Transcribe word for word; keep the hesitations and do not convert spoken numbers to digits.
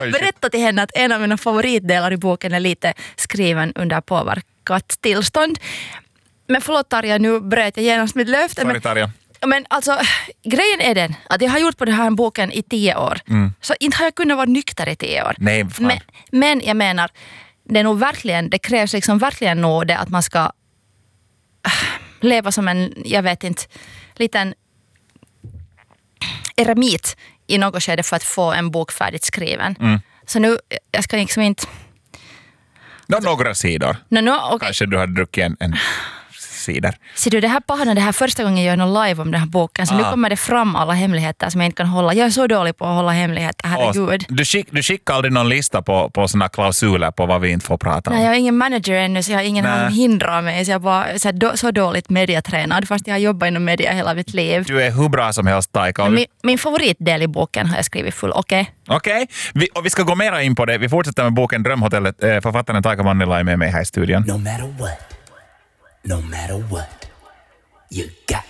berätta till henne att en av mina favoritdelar i boken är lite skriven under påverkat tillstånd. Men förlåt Tarja, nu bröt jag genast mitt löfte. Sorry Tarja. Men, men alltså, grejen är den att jag har gjort på den här boken i tio år. Mm. Så inte har jag kunnat vara nykter i tio år. Nej, fan. Men, men jag menar, det är nog verkligen, det krävs liksom verkligen nog det att man ska äh, leva som en, jag vet inte, liten eremit i något skede för att få en bok färdigt skriven. Mm. Så nu, jag ska liksom inte... Nå, några sidor. No, no, okay. Kanske du har druckit en, en sidor. Ser du, det här pahna, det här första gången jag gör någon live om den här boken, så ah. nu kommer det fram alla hemligheter som jag inte kan hålla. Jag är så dålig på att hålla hemligheter, herregud. Du, skick, du skickar aldrig någon lista på, på såna klausuler på vad vi inte får prata om? Nej, jag har ingen manager ännu, så jag har ingen som hindrar mig. Så jag bara så, då, så dåligt mediatränad, fast jag har jobbat inom media hela mitt liv. Du är hur bra som helst, Taika. Min, min favoritdel i boken har jag skrivit full, okej? Okay? Okej, okay. Och vi ska gå mera in på det. Vi fortsätter med boken Drömhotellet. Författaren Taika Mannila är med mig här i studion. No matter what, no matter what, you got